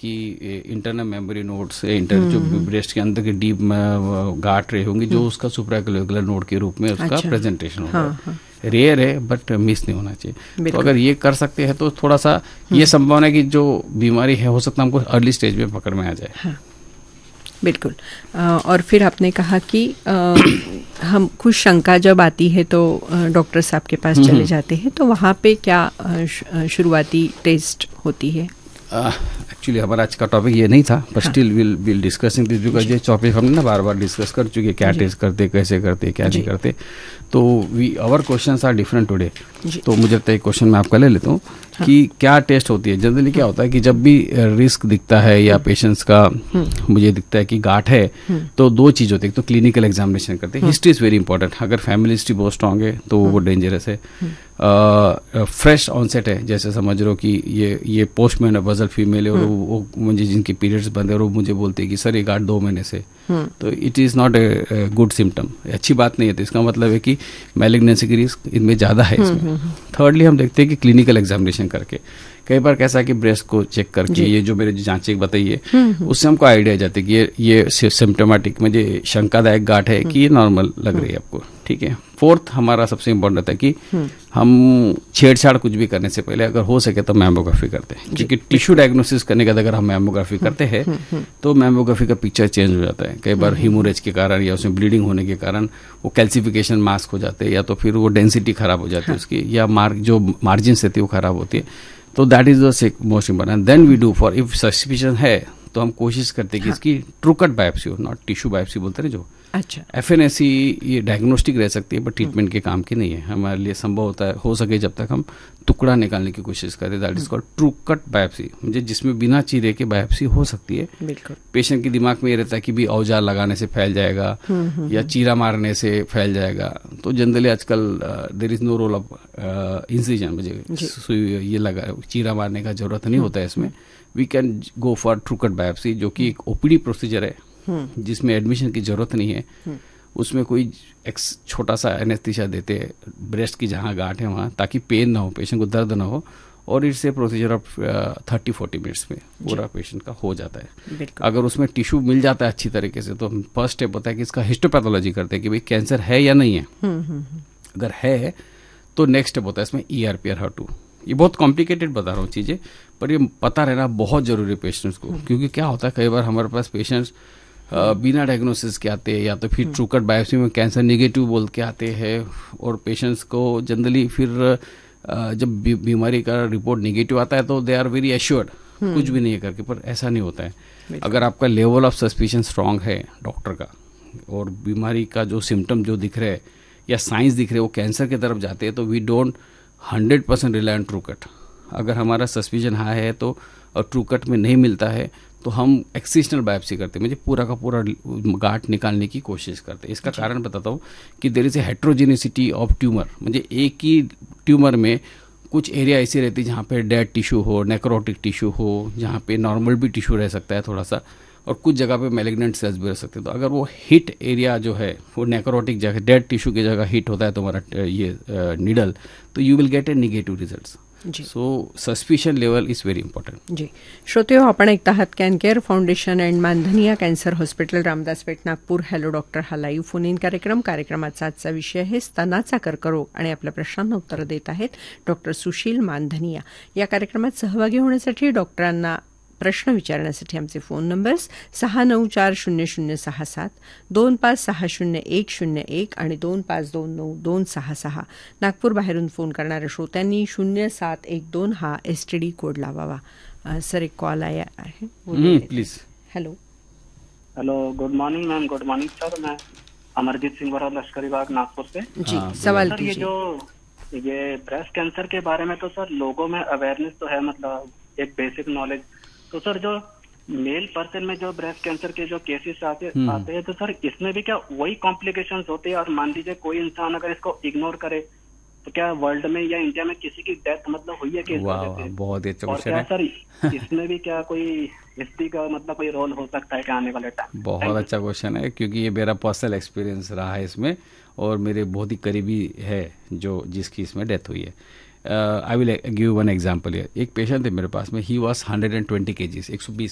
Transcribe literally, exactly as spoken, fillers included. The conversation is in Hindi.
कि इंटरनल मेमोरी नोड्स, इंटर जो ब्रेस्ट के अंदर के डीप गांठ रहे होंगे जो उसका सुप्राक्लेविकुलर नोड के रूप में उसका अच्छा। प्रेजेंटेशन होगा। हाँ, हाँ। रेयर है बट मिस नहीं होना चाहिए। तो अगर ये कर सकते हैं तो थोड़ा सा ये संभावना है कि जो बीमारी है हो सकता है हमको अर्ली स्टेज में पकड़ में आ जाए। हाँ, बिल्कुल। आ, और फिर आपने कहा कि आ, हम कुछ शंका जब आती है तो डॉक्टर साहब के पास चले जाते हैं, तो वहाँ पे क्या शुरुआती टेस्ट होती है? एक्चुअली हमारा आज का टॉपिक ये नहीं था, but still will will discussing this because ये टॉपिक हमने ना बार बार डिस्कस कर चुके, क्या टेस्ट करते, कैसे करते, क्या नहीं करते। तो we our questions are different today. तो मुझे लगता है क्वेश्चन मैं आपका ले लेता हूँ कि क्या टेस्ट होती है। जनरली क्या होता है कि जब भी रिस्क दिखता है या पेशेंट्स का मुझे दिखता है कि गांठ है, तो दो चीज होती है। तो क्लिनिकल एग्जामिनेशन करते हैं। History is very important. अगर फैमिली हिस्ट्री बहुत स्ट्रांग है तो वो डेंजरस है। फ्रेश ऑनसेट है, जैसे समझ लो कि ये ये पोस्ट मेनोपॉजल फीमेल है और वो मुझे जिनके पीरियड्स बंद है और वो मुझे बोलते हैं कि सर ये गांठ दो महीने से, तो it is not a good symptom, अच्छी बात नहीं है। तो इसका मतलब है कि मैलिग्नेंसी की रिस्क इनमें ज्यादा है इसमें। थर्डली हम देखते हैं कि क्लिनिकल एग्जामिनेशन करके, कई बार कैसा है कि ब्रेस्ट को चेक करके ये जो मेरे जांचें बताइए उससे हमको आइडिया जाता है कि ये ये सिम्टोमेटिक मुझे शंकादायक गांठ है कि ये नॉर्मल लग रही है आपको। ठीक है। फोर्थ हमारा सबसे इम्पोर्टेंट रहता है कि हम छेड़छाड़ कुछ भी करने से पहले अगर हो सके तो मैमोग्राफी करते हैं, क्योंकि टिश्यू डायग्नोसिस करने के बाद अगर हम मैमोग्राफी करते हैं तो मैमोग्राफी का पिक्चर चेंज हो जाता है। कई बार हीमोरेज के कारण या उसमें ब्लीडिंग होने के कारण वो कैल्सिफिकेशन मास्क हो जाते हैं, या तो फिर वो डेंसिटी खराब हो जाती है उसकी, या मार्क जो मार्जिन रहती है वो खराब होती है। तो that is the most important. Then we do for if suspicion है तो हम कोशिश करते हैं कि इसकी ट्रू कट बायोप्सी हो, नॉट टिश्यू बायोप्सी बोलते हैं जो। अच्छा। एफएनएसी ये डायग्नोस्टिक रह सकती है बट ट्रीटमेंट के काम की नहीं है। हमारे लिए संभव होता है हो सके जब तक हम टुकड़ा निकालने की कोशिश करें, that is called true cut biopsy, मुझे जिसमें बिना चीरे के बायोप्सी हो सकती है। बिल्कुल। पेशेंट के दिमाग में ये रहता है कि भी औजार लगाने से फैल जाएगा या चीरा मारने से फैल जाएगा। तो जनरली आजकल there is no role of incision, मुझे ये लगा चीरा मारने का जरूरत नहीं होता है इसमें। We can go for true cut biopsy, जो कि एक ओपीडी प्रोसीजर है जिसमें एडमिशन की जरूरत नहीं है। उसमें कोई एक छोटा सा एनेस्थीसिया देते हैं ब्रेस्ट की जहां गांठ है वहां, ताकि पेन ना हो, पेशेंट को दर्द ना हो, और it's a procedure of thirty forty minutes में पूरा पेशेंट का हो जाता है। अगर उसमें टिश्यू मिल जाता है अच्छी तरीके से तो फर्स्ट स्टेप होता है कि इसका हिस्टोपैथोलॉजी करते हैं कि भाई कैंसर है या नहीं है। अगर है तो नेक्स्ट स्टेप होता है इसमें ईआरपी और हर टू। ये बहुत कॉम्प्लिकेटेड बता रहा हूँ चीजें, पर ये पता रहना बहुत जरूरी है पेशेंट्स को, क्योंकि क्या होता है कई बार हमारे पास पेशेंट्स बिना डायग्नोसिस के आते हैं, या तो फिर ट्रू कट बायोप्सी में कैंसर नेगेटिव बोल के आते हैं, और पेशेंट्स को जनरली फिर जब बीमारी का रिपोर्ट नेगेटिव आता है तो दे आर वेरी एश्योर्ड कुछ भी नहीं करके, पर ऐसा नहीं होता है। अगर आपका लेवल ऑफ सस्पिशन स्ट्रांग है डॉक्टर का और बीमारी का जो सिम्टम जो दिख रहे हैं या साइंस दिख रहे हैं वो कैंसर की तरफ जाते हैं, तो we don't hundred percent rely on true cut. अगर हमारा सस्पिशन हाई है तो और ट्रू कट में नहीं मिलता है तो हम एक्सिशनल बायोप्सी करते हैं, मुझे पूरा का पूरा गांठ निकालने की कोशिश करते हैं। इसका कारण बताता हूँ कि there is a हेट्रोजेनिसिटी of tumour, मुझे एक ही ट्यूमर में कुछ एरिया ऐसी रहती है जहाँ पे डेड टिश्यू हो, नेक्रोटिक टिश्यू हो, जहाँ पे नॉर्मल भी टिश्यू रह सकता है थोड़ा सा, और कुछ जगह पे मैलिग्नेंट सेल्स भी रह सकते हैं। तो अगर वो हिट एरिया जो है वो नेक्रोटिक जगह डेड टिश्यू की जगह हिट होता है तुम्हारा ये नीडल, तो you will get A negative results. So suspicion level is very important. जी श्रोतेहो, आपण ऐकता आहात can care foundation and मानधनिया cancer hospital, Ramdas Peth, Nagpur. Hello doctor हा लाईव्ह फोन इन कार्यक्रम. कार्यक्रमाचा आजचा विषय आहे स्तनाचा कर्करोग आणि आपल्या प्रश्नांना उत्तर देत आहेत डॉक्टर सुशील मानधनिया. या कार्यक्रमात सहभागी होण्यासाठी डॉक्टरांना प्रश्न विचारण्यासाठी आमचे फोन नंबर्स सहा नऊ चार शून्य शून्य सहा सात, दोन पाच सहा शून्य एक शून्य एक आणि दोन पाच दोन नऊ दोन सहा सहा. नागपूर बाहेरून फोन करणाऱ्या श्रोत्यांनी शून्य सात एक दोन हा एसटीडी कोड लावावा. सर एक कॉल आया आहे, please. Hello hello, good morning ma'am. Good morning sir. मैं अमरजीत सिंह बरा, लश्करी बाग, नागपुर से. जी सवाल सर, ये जो ये ब्रेस्ट कैंसर के बारे में तो सर लोगों में अवेयरनेस तो है, मतलब एक बेसिक नॉलेज. तो सर जो मेल पर्सन में जो ब्रेस्ट कैंसर के जो केसेस आते आते हैं तो सर इसमें भी क्या वही कॉम्प्लिकेशंस होते हैं? और मान लीजिए कोई इंसान अगर इसको इग्नोर करे तो क्या वर्ल्ड में या इंडिया में किसी की डेथ मतलब हुई है कि बहुत अच्छा क्वेश्चन है सर. इसमें भी क्या कोई हिस्ट्री का मतलब कोई रोल हो सकता है क्या आने वाले टाइम? बहुत अच्छा क्वेश्चन है, क्योंकि ये मेरा पर्सनल एक्सपीरियंस रहा है इसमें, और मेरे बहुत ही करीबी है जो जिसकी इसमें डेथ हुई है. I will give one example. एक पेशेंट थे मेरे पास में, he was hundred twenty KGs, एक सौ बीस